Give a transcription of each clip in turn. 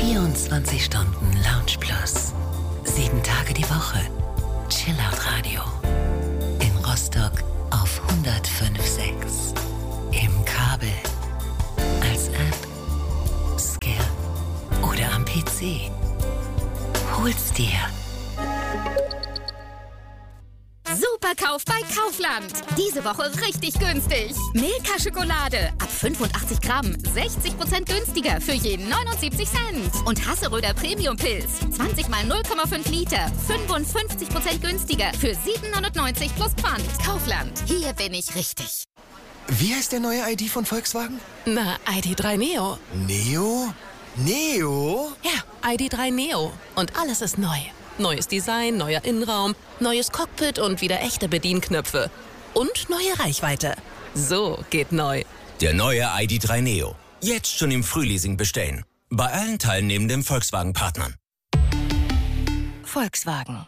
24 Stunden Lounge Plus. 7 Tage die Woche. Chillout Radio. In Rostock auf 105.6. Im Kabel. Als App. Skill. Oder am PC. Hol's dir. Superkauf bei Kaufland. Diese Woche richtig günstig. Milka Schokolade ab 85 Gramm 60% günstiger für jeden 79 Cent. Und Hasseröder Premium Pilz 20 mal 0,5 Liter 55% günstiger für 7,99 plus Pfand. Kaufland. Hier bin ich richtig. Wie heißt der neue ID von Volkswagen? Na, ID.3 Neo. Neo? Neo? Ja, ID.3 Neo. Und alles ist neu. Neues Design, neuer Innenraum, neues Cockpit und wieder echte Bedienknöpfe. Und neue Reichweite. So geht neu. Der neue ID.3 Neo. Jetzt schon im Frühleasing bestellen. Bei allen teilnehmenden Volkswagen-Partnern. Volkswagen.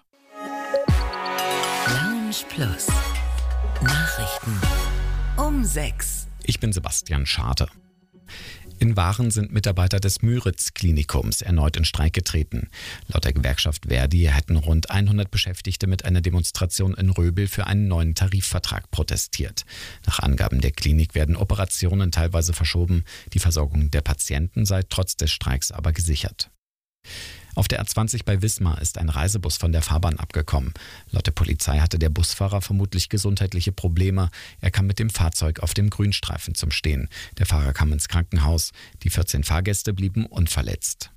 Lounge Plus. Nachrichten um 6. Ich bin Sebastian Schade. In Waren sind Mitarbeiter des Müritz-Klinikums erneut in Streik getreten. Laut der Gewerkschaft Verdi hätten rund 100 Beschäftigte mit einer Demonstration in Röbel für einen neuen Tarifvertrag protestiert. Nach Angaben der Klinik werden Operationen teilweise verschoben. Die Versorgung der Patienten sei trotz des Streiks aber gesichert. Auf der A20 bei Wismar ist ein Reisebus von der Fahrbahn abgekommen. Laut der Polizei hatte der Busfahrer vermutlich gesundheitliche Probleme. Er kam mit dem Fahrzeug auf dem Grünstreifen zum Stehen. Der Fahrer kam ins Krankenhaus. Die 14 Fahrgäste blieben unverletzt.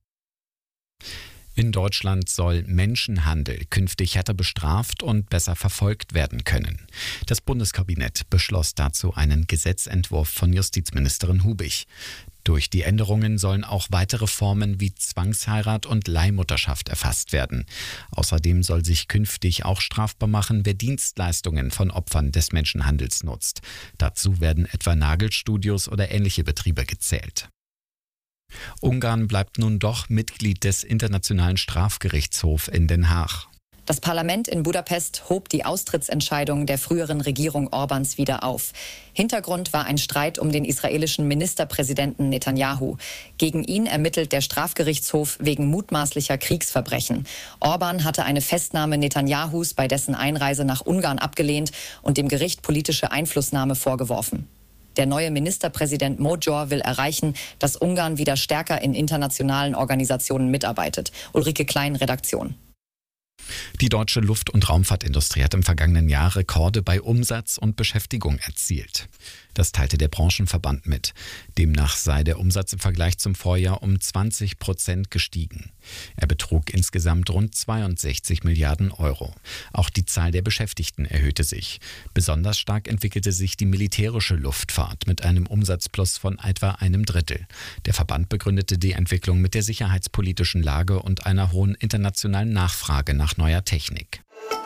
In Deutschland soll Menschenhandel künftig härter bestraft und besser verfolgt werden können. Das Bundeskabinett beschloss dazu einen Gesetzentwurf von Justizministerin Hubig. Durch die Änderungen sollen auch weitere Formen wie Zwangsheirat und Leihmutterschaft erfasst werden. Außerdem soll sich künftig auch strafbar machen, wer Dienstleistungen von Opfern des Menschenhandels nutzt. Dazu werden etwa Nagelstudios oder ähnliche Betriebe gezählt. Ungarn bleibt nun doch Mitglied des Internationalen Strafgerichtshofs in Den Haag. Das Parlament in Budapest hob die Austrittsentscheidung der früheren Regierung Orbáns wieder auf. Hintergrund war ein Streit um den israelischen Ministerpräsidenten Netanyahu. Gegen ihn ermittelt der Strafgerichtshof wegen mutmaßlicher Kriegsverbrechen. Orbán hatte eine Festnahme Netanyahus bei dessen Einreise nach Ungarn abgelehnt und dem Gericht politische Einflussnahme vorgeworfen. Der neue Ministerpräsident Magyar will erreichen, dass Ungarn wieder stärker in internationalen Organisationen mitarbeitet. Ulrike Klein, Redaktion. Die deutsche Luft- und Raumfahrtindustrie hat im vergangenen Jahr Rekorde bei Umsatz und Beschäftigung erzielt. Das teilte der Branchenverband mit. Demnach sei der Umsatz im Vergleich zum Vorjahr um 20% gestiegen. Er betrug insgesamt rund 62 Milliarden Euro. Auch die Zahl der Beschäftigten erhöhte sich. Besonders stark entwickelte sich die militärische Luftfahrt mit einem Umsatzplus von etwa einem Drittel. Der Verband begründete die Entwicklung mit der sicherheitspolitischen Lage und einer hohen internationalen Nachfrage nach neuer Technik.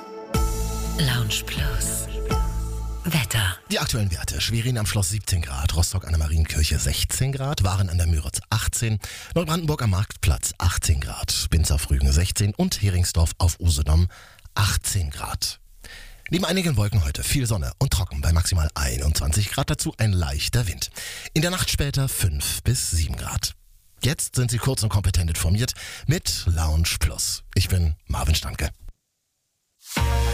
Lounge Plus. Wetter. Die aktuellen Werte. Schwerin am Schloss 17 Grad, Rostock an der Marienkirche 16 Grad, Waren an der Müritz 18, Neubrandenburg am Marktplatz 18 Grad, Binz auf Rügen 16 und Heringsdorf auf Usedom 18 Grad. Neben einigen Wolken heute viel Sonne und trocken bei maximal 21 Grad, dazu ein leichter Wind. In der Nacht später 5 bis 7 Grad. Jetzt sind Sie kurz und kompetent informiert mit Lounge Plus. Ich bin Marvin Stanke.